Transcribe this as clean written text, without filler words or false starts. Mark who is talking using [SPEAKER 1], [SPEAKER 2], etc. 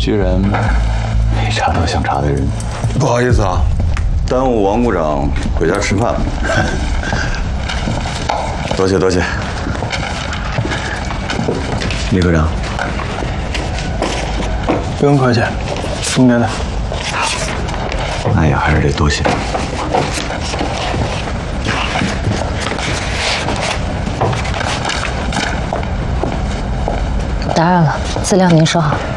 [SPEAKER 1] 居然没查到想查的人。
[SPEAKER 2] 不好意思啊，
[SPEAKER 3] 耽误王部长回家吃饭了。多谢多谢。李科长，
[SPEAKER 2] 不用客气，应该的。
[SPEAKER 3] 哎呀，还是得多谢。
[SPEAKER 4] 打扰了，资料您收好。